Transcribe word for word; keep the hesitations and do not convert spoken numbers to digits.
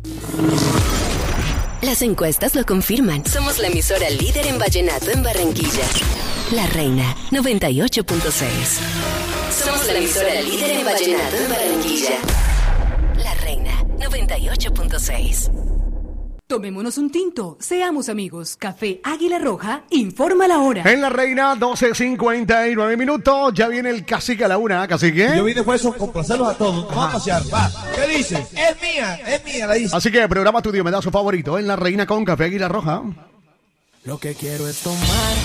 Las encuestas lo confirman. Somos la emisora líder en vallenato en Barranquilla. La Reina, noventa y ocho punto seis. Somos la emisora líder en vallenato en Barranquilla. La Reina, noventa y ocho punto seis. Tomémonos un tinto, seamos amigos. Café Águila Roja, informa la hora. En La Reina, doce cincuenta y nueve minutos. Ya viene el cacique a la una, cacique. Yo vine pues a complacerlos a todos. Vamos a pasear, va. ¿Qué dices? Es mía, es mía, la dice. Así que programa tu diomedazo favorito en La Reina con Café Águila Roja. Lo que quiero es tomar